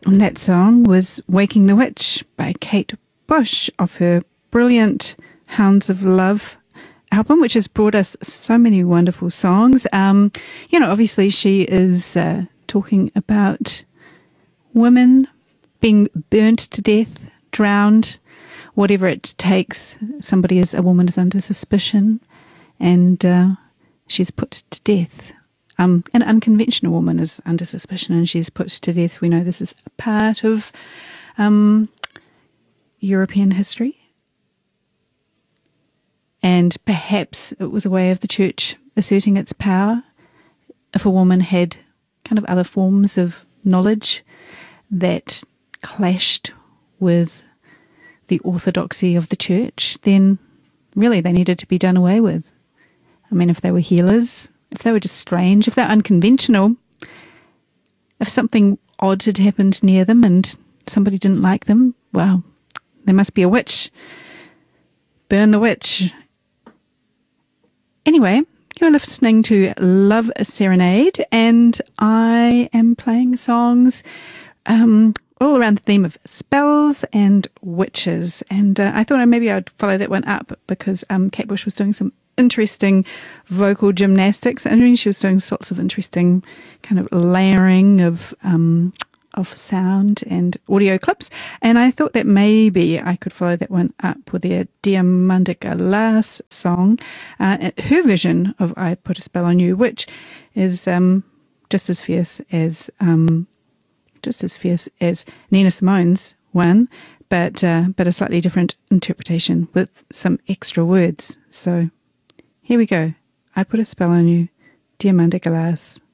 And that song was Waking the Witch by Kate Bush off her brilliant Hounds of Love album, which has brought us so many wonderful songs. Obviously she is talking about women being burnt to death, drowned, whatever it takes. A woman is under suspicion and she's put to death. An unconventional woman is under suspicion and she's put to death. We know this is a part of European history. And perhaps it was a way of the church asserting its power. If a woman had kind of other forms of knowledge that clashed with the orthodoxy of the church, then really they needed to be done away with. I mean, if they were healers, if they were just strange, if they're unconventional, if something odd had happened near them and somebody didn't like them, well, there must be a witch. Burn the witch. Anyway, you're listening to Love Serenade, and I am playing songs all around the theme of spells and witches. And I thought maybe I'd follow that one up because Kate Bush was doing some interesting vocal gymnastics. I mean, she was doing sorts of interesting kind of layering of sound and audio clips. And I thought that maybe I could follow that one up with their Diamantic Alas song, her version of I Put a Spell on You, which is just as fierce as Nina Simone's one, but a slightly different interpretation with some extra words. So here we go. I Put a Spell on You, Diamantic Alas.